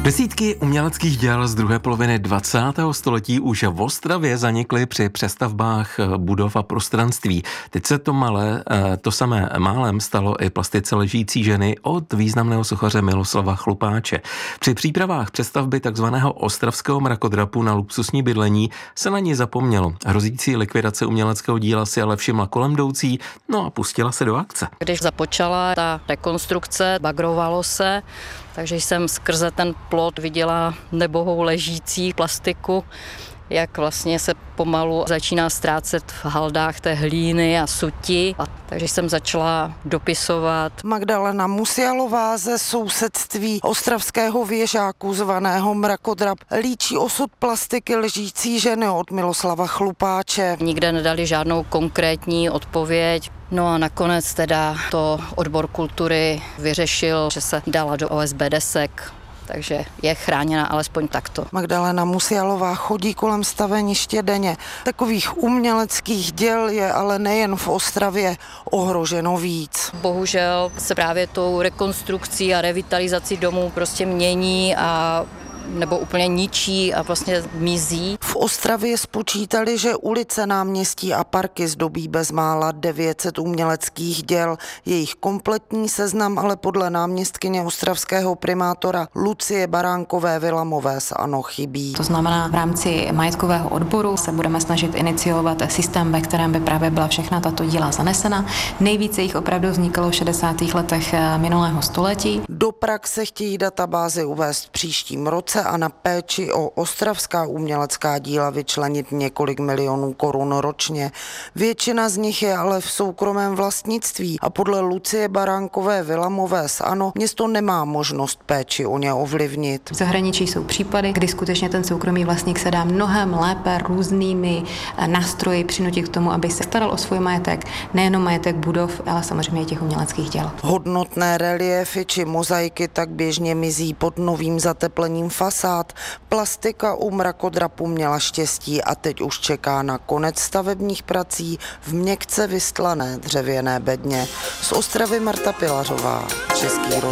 Desítky uměleckých děl z druhé poloviny 20. století už v Ostravě zanikly při přestavbách budov a prostranství. Teď se to samé málem stalo i plastice Ležící ženy od významného sochaře Miloslava Chlupáče. Při přípravách přestavby takzvaného ostravského mrakodrapu na luxusní bydlení se na ní zapomnělo. Hrozící likvidace uměleckého díla si ale všimla kolem jdoucí, no a pustila se do akce. Když započala ta rekonstrukce, bagrovalo se, takže jsem skrze ten plot viděla nebohou ležící plastiku, jak vlastně se pomalu začíná ztrácet v haldách té hlíny a suti. Takže jsem začala dopisovat. Magdalena Musialová ze sousedství ostravského věžáku zvaného Mrakodrap líčí osud plastiky Ležící ženy od Miloslava Chlupáče. Nikde nedali žádnou konkrétní odpověď. No a nakonec teda to odbor kultury vyřešil, že se dala do OSB desek. Takže je chráněna alespoň takto. Magdalena Musialová chodí kolem staveniště denně. Takových uměleckých děl je ale nejen v Ostravě ohroženo víc. Bohužel se právě tou rekonstrukcí a revitalizací domů prostě mění a nebo úplně ničí a vlastně mizí. V Ostravě spočítali, že ulice, náměstí a parky zdobí bezmála 900 uměleckých děl. Jejich kompletní seznam ale podle náměstkyně ostravského primátora Lucie Baránkové Vilamové z ANO chybí. To znamená, v rámci majetkového odboru se budeme snažit iniciovat systém, ve kterém by právě byla všechna tato díla zanesena. Nejvíce jich opravdu vznikalo v 60. letech minulého století. Do praxe chtějí databázy uvést v příštím roce a na péči o ostravská umělecká díla vyčlenit několik milionů korun ročně. Většina z nich je ale v soukromém vlastnictví a podle Lucie Baránkové Vilamové z ANO město nemá možnost péči o ně ovlivnit. V zahraničí jsou případy, kdy skutečně ten soukromý vlastník se dá mnohem lépe různými nástroji přinutit k tomu, aby se staral o svůj majetek, nejenom majetek budov, ale samozřejmě i těch uměleckých děl. Hodnotné reliéfy či mozaiky tak běžně mizí pod novým zateplením fasád. Plastika u mrakodrapu měla štěstí a teď už čeká na konec stavebních prací v měkce vystlané dřevěné bedně. Z Ostravy Marta Pilařová, Český rozhlas.